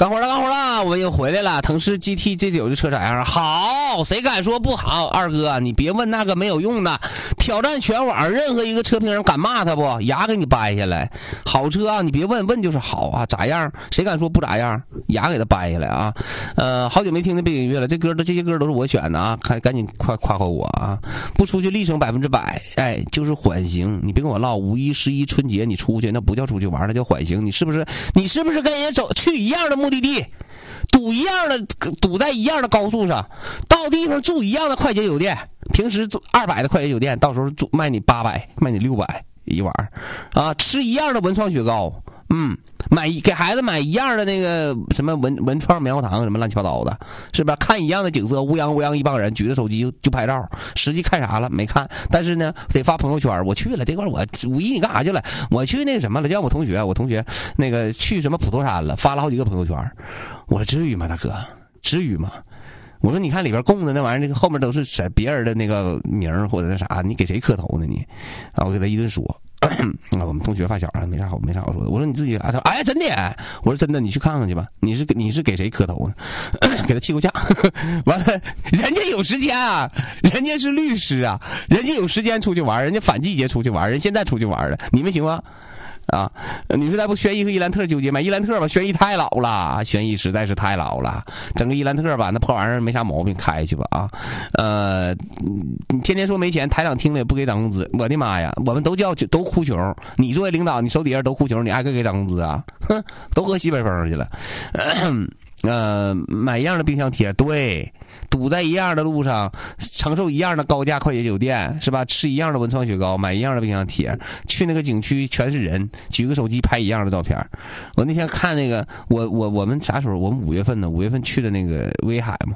干活了，我们又回来了。腾势 GT G9这车咋样？好，谁敢说不好？二哥，你别问那个没有用的，挑战全网，任何一个车评人敢骂他不？牙给你掰下来。好车啊，你别问就是好啊，咋样？谁敢说不咋样？牙给他掰下来啊！好久没听那背景音乐了，这些歌都是我选的啊，赶紧快夸夸我啊！不出去立省100%，哎，就是缓刑。你别跟我唠5·1、11春节你出去，那不叫出去玩，那叫缓刑。你是不是跟人家去一样的目的地，堵在一样的高速上，到地方住一样的快捷酒店，平时住200的快捷酒店，到时候卖你800，卖你600一晚啊，吃一样的文创雪糕，给孩子买一样的那个什么文创棉花糖，什么乱七八糟的，是吧？看一样的景色，乌泱一帮人举着手机就拍照，实际看啥了没看？但是呢，得发朋友圈，我去了这块，我5·1你干啥去了？我去那个什么了，叫我同学那个去什么普陀山了，发了好几个朋友圈。我说至于吗，大哥？至于吗？我说你看里边供的那玩意儿，那个后面都是别人的那个名或者那啥，你给谁磕头呢你？啊，我给他一顿说。我们同学发小没啥好说的。我说你自己，他说哎真的，我说真的，你去看看去吧。你是给谁磕头呢？给他气够呛。完了，人家有时间啊，人家是律师啊，人家有时间出去玩，人家反季节出去玩，人现在出去玩了，你们行吗？啊，你说再不轩逸和伊兰特纠结买伊兰特吧，轩逸太老了，轩逸实在是太老了，整个伊兰特吧，那破玩意儿没啥毛病，开去吧啊。你天天说没钱，台长听了也不给涨工资，我的妈呀，我们都哭穷，你作为领导，你手底下都哭穷，你还给涨工资啊？哼，都喝西北风去了。买一样的冰箱贴，对，堵在一样的路上，承受一样的高价快捷酒店，是吧？吃一样的文创雪糕，买一样的冰箱贴，去那个景区全是人，举个手机拍一样的照片。我那天看那个，我们啥时候？我们5月份呢？5月份去的那个威海嘛，